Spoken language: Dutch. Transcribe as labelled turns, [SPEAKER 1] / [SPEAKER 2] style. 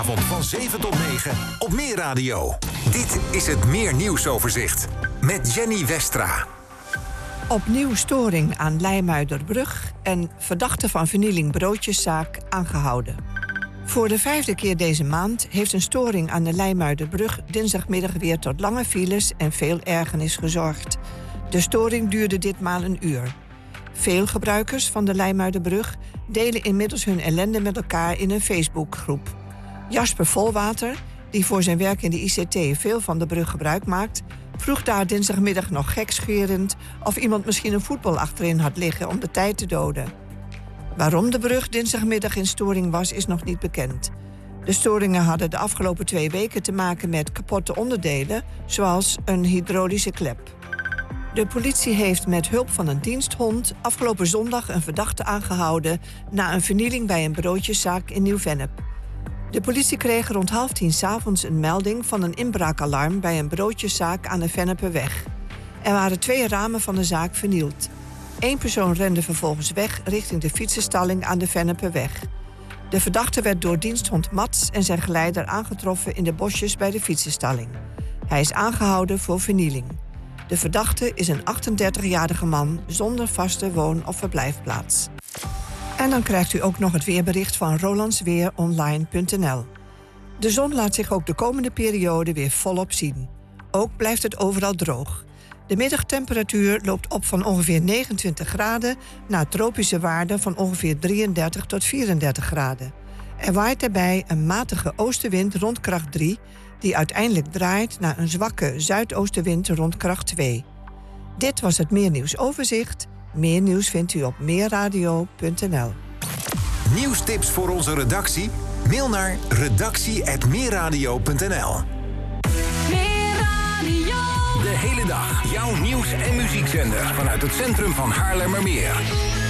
[SPEAKER 1] Avond van 7 tot 9 op Meer Radio. Dit is het Meer Nieuwsoverzicht met Jenny Westra.
[SPEAKER 2] Opnieuw storing aan Leimuiderbrug en verdachte van vernieling broodjeszaak aangehouden. Voor de 5e keer deze maand heeft een storing aan de Leimuiderbrug dinsdagmiddag weer tot lange files en veel ergernis gezorgd. De storing duurde ditmaal een uur. Veel gebruikers van de Leimuiderbrug delen inmiddels hun ellende met elkaar in een Facebookgroep. Jasper Volwater, die voor zijn werk in de ICT veel van de brug gebruik maakt, vroeg daar dinsdagmiddag nog gekscherend of iemand misschien een voetbal achterin had liggen om de tijd te doden. Waarom de brug dinsdagmiddag in storing was, is nog niet bekend. De storingen hadden de afgelopen 2 weken te maken met kapotte onderdelen, zoals een hydraulische klep. De politie heeft met hulp van een diensthond afgelopen zondag een verdachte aangehouden na een vernieling bij een broodjeszaak in Nieuw-Vennep. De politie kreeg rond 9:30 s'avonds een melding van een inbraakalarm bij een broodjeszaak aan de Venneperweg. Er waren 2 ramen van de zaak vernield. 1 persoon rende vervolgens weg richting de fietsenstalling aan de Venneperweg. De verdachte werd door diensthond Mats en zijn geleider aangetroffen in de bosjes bij de fietsenstalling. Hij is aangehouden voor vernieling. De verdachte is een 38-jarige man zonder vaste woon- of verblijfplaats. En dan krijgt u ook nog het weerbericht van rolandsweeronline.nl. De zon laat zich ook de komende periode weer volop zien. Ook blijft het overal droog. De middagtemperatuur loopt op van ongeveer 29 graden naar tropische waarden van ongeveer 33 tot 34 graden. Er waait daarbij een matige oostenwind rond kracht 3... die uiteindelijk draait naar een zwakke zuidoostenwind rond kracht 2. Dit was het Meer Nieuwsoverzicht. Meer nieuws vindt u op meerradio.nl.
[SPEAKER 1] Nieuwstips voor onze redactie? Mail naar redactie@meerradio.nl. De hele dag jouw nieuws- en muziekzender vanuit het centrum van Haarlemmermeer.